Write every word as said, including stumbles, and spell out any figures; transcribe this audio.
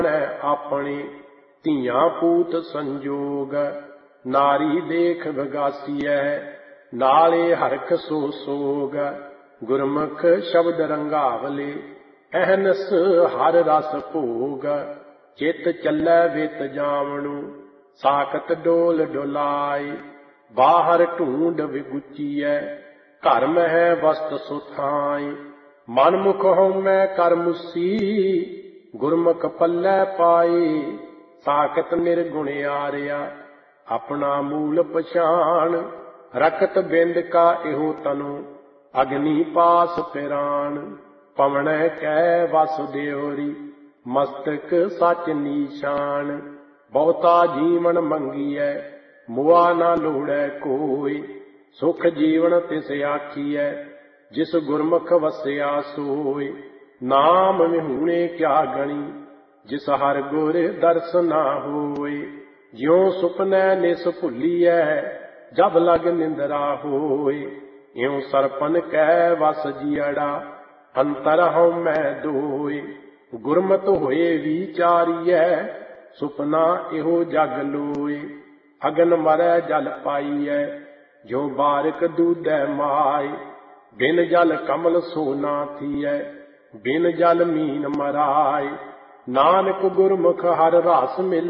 ਆਪਣੇ ਧੀਆਂ ਪੂਤ ਸੰਜੋਗ। ਨਾਰੀ ਦੇਖ ਵਿਗਾਸੀਐ ਨਾਲੇ ਹਰਖ ਸੋ ਸੋਗ। ਗੁਰਮੁਖ ਸ਼ਬਦ ਰੰਗਾਵਲੇ ਅਹਨਸ ਹਰ ਰਸ ਭੋਗ। ਚਿਤ ਚੱਲੈ ਵਿਤ ਜਾਵਣੂ ਸਾਕਤ ਡੋਲ ਡੋਲਾਏ। ਬਾਹਰ ਢੂੰਡ ਵਿਗੁਚੀਐ ਘਰ ਮਹਿ ਵਸਤ ਸੁਥਾਏ। ਮਨਮੁਖ ਹਉਮੈ ਕਰ ਮੁਸੀ ਗੁਰਮੁਖ ਪੱਲੇ ਪਾਏ। ਸਾਕਤ ਨਿਰਗੁਣ ਆਰਿਆ ਆਪਣਾ ਮੂਲ ਪਛਾਣ। ਰਕਤ ਬਿੰਦ ਕਾ ਇਹੋ ਤਨੁ ਅਗਨੀ ਪਾਸ ਪਿਰਾਣ। ਪਵਣੈ ਕੈ ਵਸੁਦੇਵਰੀ ਮਸਤਕ ਸਚ ਨੀਸ਼ਾਨ। ਬਹੁਤਾ ਜੀਵਨ ਮੰਗੀਐ ਮੁਆ ਨਾ ਲੋੜੈ ਕੋਈ। ਸੁਖ ਜੀਵਨ ਤਿਸ ਆਖੀਐ ਜਿਸ ਗੁਰਮੁਖ ਵਸਿਆ ਸੋਇ। ਨਾਮ ਵਿਹੂਣੇ ਕਿਆ ਗਣੀ ਜਿਸ ਹਰਿ ਗੁਰ ਦਰਸ ਨਾ ਹੋਇ। ਜਿਉ ਸੁਪਨੈ ਨਿਸ ਭੁੱਲੀਐ ਜਬ ਲਗ ਨਿੰਦਰਾ ਹੋਇ। ਇਉ ਸਰਪਨ ਕੈ ਵਸ ਜੀਅੜਾ ਅੰਤਰ ਹਉਮੈ ਦੋਇ। ਗੁਰਮਤਿ ਹੋਏ ਵਿਚਾਰੀਐ ਸੁਪਨਾ ਇਹੋ ਜਗ ਲੋਇ। ਅਗਨ ਮਰੈ ਜਲ ਪਾਈਐ ਜੋ ਬਾਰਿਕ ਦੂਧੈ ਮਾਇ। ਬਿਨ ਜਲ ਕਮਲ ਸੋ ਨਾ ਥੀਐ ਬਿਨ ਜਲ ਮੀਨ ਮਰਾਏ। ਨਾਨਕ ਗੁਰਮੁਖ ਹਰਿ ਰਸ ਮਿਲ